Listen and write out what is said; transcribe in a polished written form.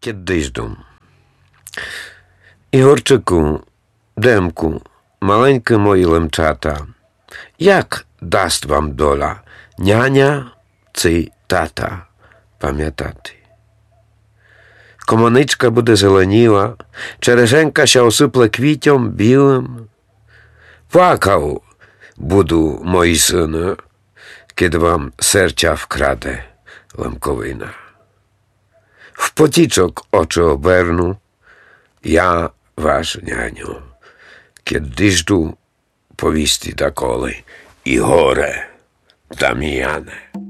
Кіддиждом. Ігорчику, Демку, маленькі мої лемчата, як дасть вам доля, няня чи тата пам'ятати? Комоничка буде зеленіла, черешенка ся осипле квітям білим. Плакав буду, мої сини, кid вам серця вкраде лемковина. В потічок очі оберну, я ваш няню, кid діжду повісти доколи і горе Дам'яне.